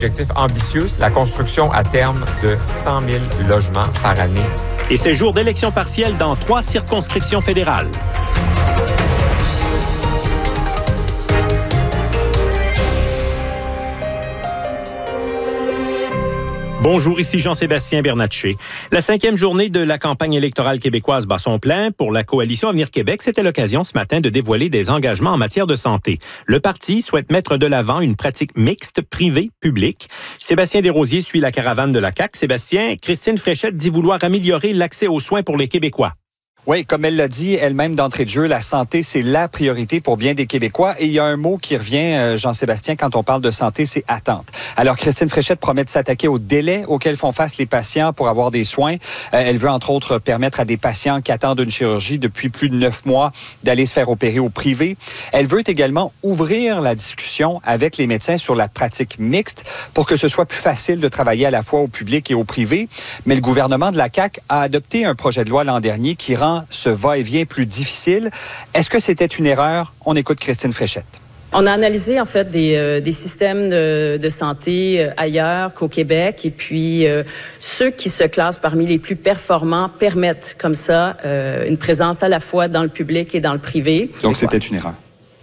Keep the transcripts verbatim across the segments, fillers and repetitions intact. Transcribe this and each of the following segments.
Objectif ambitieux, c'est la construction à terme de cent mille logements par année. Et c'est jour d'élection partielle dans trois circonscriptions fédérales. Bonjour, ici Jean-Sébastien Bernatchez. La cinquième journée de la campagne électorale québécoise bat son plein. Pour la Coalition Avenir Québec, c'était l'occasion ce matin de dévoiler des engagements en matière de santé. Le parti souhaite mettre de l'avant une pratique mixte privée-publique. Sébastien Desrosiers suit la caravane de la C A Q. Sébastien, Christine Fréchette dit vouloir améliorer l'accès aux soins pour les Québécois. Oui, comme elle l'a dit elle-même d'entrée de jeu, la santé, c'est la priorité pour bien des Québécois. Et il y a un mot qui revient, Jean-Sébastien, quand on parle de santé, c'est attente. Alors, Christine Fréchette promet de s'attaquer aux délais auxquels font face les patients pour avoir des soins. Euh, elle veut, entre autres, permettre à des patients qui attendent une chirurgie depuis plus de neuf mois d'aller se faire opérer au privé. Elle veut également ouvrir la discussion avec les médecins sur la pratique mixte pour que ce soit plus facile de travailler à la fois au public et au privé. Mais le gouvernement de la C A Q a adopté un projet de loi l'an dernier qui rend ce va-et-vient plus difficile. Est-ce que c'était une erreur? On écoute Christine Fréchette. On a analysé en fait des, euh, des systèmes de, de santé euh, ailleurs qu'au Québec et puis euh, ceux qui se classent parmi les plus performants permettent comme ça euh, une présence à la fois dans le public et dans le privé. Donc c'était une erreur.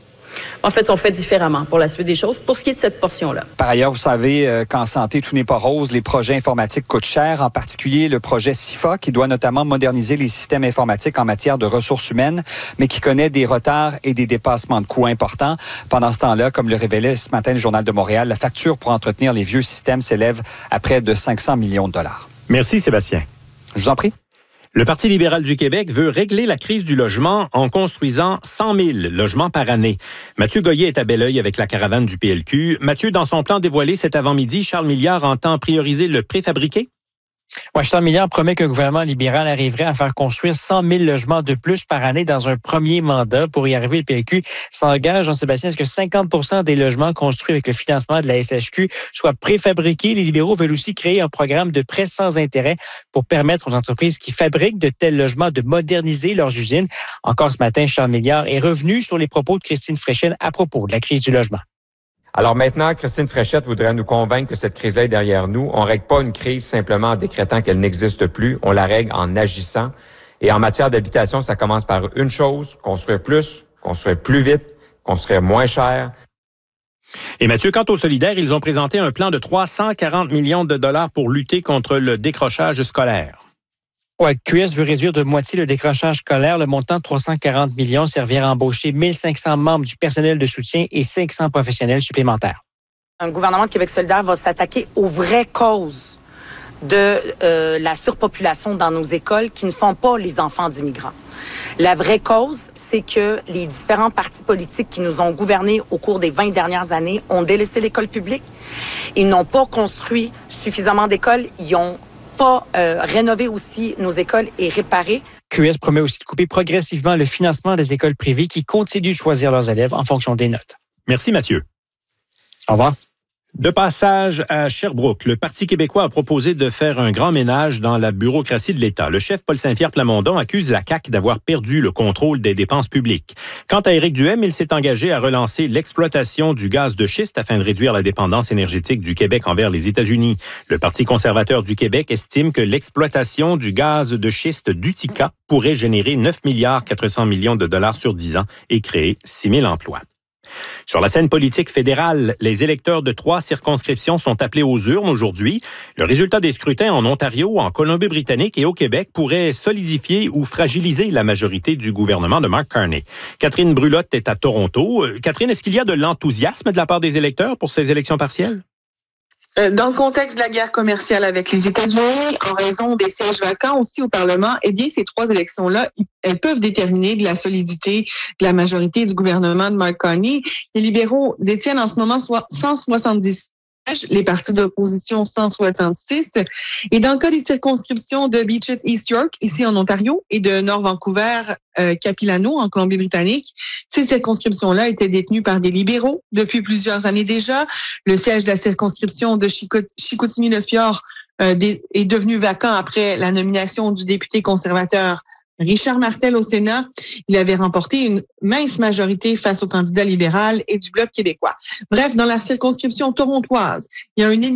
En fait, on fait différemment pour la suite des choses pour ce qui est de cette portion-là. Par ailleurs, vous savez euh, qu'en santé, tout n'est pas rose. Les projets informatiques coûtent cher, en particulier le projet S I F A, qui doit notamment moderniser les systèmes informatiques en matière de ressources humaines, mais qui connaît des retards et des dépassements de coûts importants. Pendant ce temps-là, comme le révélait ce matin le Journal de Montréal, la facture pour entretenir les vieux systèmes s'élève à près de cinq cents millions de dollars. Merci, Sébastien. Je vous en prie. Le Parti libéral du Québec veut régler la crise du logement en construisant cent mille logements par année. Mathieu Goyer est à Belleuil avec la caravane du P L Q. Mathieu, dans son plan dévoilé cet avant-midi, Charles Milliard entend prioriser le préfabriqué? Oui, Charles Milliard promet qu'un gouvernement libéral arriverait à faire construire cent mille logements de plus par année dans un premier mandat. Pour y arriver, le P L Q s'engage, Jean-Sébastien, à ce que cinquante pour cent des logements construits avec le financement de la S H Q soient préfabriqués. Les libéraux veulent aussi créer un programme de prêts sans intérêt pour permettre aux entreprises qui fabriquent de tels logements de moderniser leurs usines. Encore ce matin, Charles Milliard est revenu sur les propos de Christine Fréchette à propos de la crise du logement. Alors maintenant, Christine Fréchette voudrait nous convaincre que cette crise-là est derrière nous. On ne règle pas une crise simplement en décrétant qu'elle n'existe plus. On la règle en agissant. Et en matière d'habitation, ça commence par une chose, construire plus, construire plus vite, construire moins cher. Et Mathieu, quant aux solidaires, ils ont présenté un plan de trois cent quarante millions de dollars pour lutter contre le décrochage scolaire. Ouais, Q S veut réduire de moitié le décrochage scolaire. Le montant de trois cent quarante millions servira à embaucher mille cinq cents membres du personnel de soutien et cinq cents professionnels supplémentaires. Un gouvernement de Québec solidaire va s'attaquer aux vraies causes de euh, la surpopulation dans nos écoles qui ne sont pas les enfants d'immigrants. La vraie cause, c'est que les différents partis politiques qui nous ont gouvernés au cours des vingt dernières années ont délaissé l'école publique. Ils n'ont pas construit suffisamment d'écoles. Ils ont pas euh, rénover aussi nos écoles et réparer. Q S promet aussi de couper progressivement le financement des écoles privées qui continuent de choisir leurs élèves en fonction des notes. Merci, Mathieu. Au revoir. De passage à Sherbrooke, le Parti québécois a proposé de faire un grand ménage dans la bureaucratie de l'État. Le chef Paul Saint-Pierre Plamondon accuse la C A Q d'avoir perdu le contrôle des dépenses publiques. Quant à Éric Duhem, il s'est engagé à relancer l'exploitation du gaz de schiste afin de réduire la dépendance énergétique du Québec envers les États-Unis. Le Parti conservateur du Québec estime que l'exploitation du gaz de schiste d'Utica pourrait générer neuf milliards quatre cents millions de dollars sur dix ans et créer six mille emplois. Sur la scène politique fédérale, les électeurs de trois circonscriptions sont appelés aux urnes aujourd'hui. Le résultat des scrutins en Ontario, en Colombie-Britannique et au Québec pourrait solidifier ou fragiliser la majorité du gouvernement de Mark Carney. Catherine Brulotte est à Toronto. Catherine, est-ce qu'il y a de l'enthousiasme de la part des électeurs pour ces élections partielles? Dans le contexte de la guerre commerciale avec les États-Unis, en raison des sièges vacants aussi au Parlement, eh bien, ces trois élections-là, elles peuvent déterminer de la solidité de la majorité du gouvernement de Mark Carney. Les libéraux détiennent en ce moment cent soixante-dix les partis d'opposition cent soixante-six. Et dans le cas des circonscriptions de Beaches East York, ici en Ontario, et de Nord Vancouver, euh, Capilano, en Colombie-Britannique, ces circonscriptions-là étaient détenues par des libéraux depuis plusieurs années déjà. Le siège de la circonscription de Chicoutimi-Le-Fjord euh, est devenu vacant après la nomination du député conservateur Richard Martel au Sénat. Il avait remporté une mince majorité face au candidat libéral et du Bloc québécois. Bref, dans la circonscription torontoise, il y a une